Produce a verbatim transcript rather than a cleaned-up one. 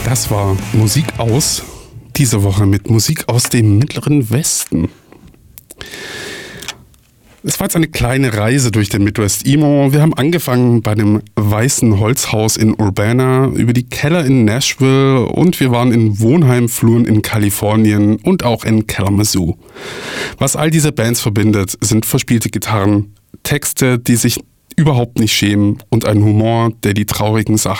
Das war Musik aus, diese Woche mit Musik aus dem Mittleren Westen. Es war jetzt eine kleine Reise durch den Midwest Emo. Wir haben angefangen bei dem weißen Holzhaus in Urbana, über die Keller in Nashville und wir waren in Wohnheimfluren in Kalifornien und auch in Kalamazoo. Was all diese Bands verbindet, sind verspielte Gitarren, Texte, die sich überhaupt nicht schämen und ein Humor, der die traurigen Sachen